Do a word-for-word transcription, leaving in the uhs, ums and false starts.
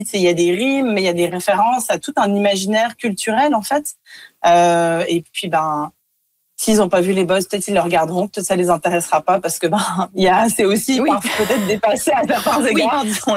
il y a des rimes, mais il y a des références à tout un imaginaire culturel, en fait. Euh, et puis, ben, s'ils n'ont pas vu les Boss, peut-être ils le regarderont, peut-être ça les intéressera pas parce que ben, il y a, c'est aussi Oui. peut-être dépassé à certains égards. Oui.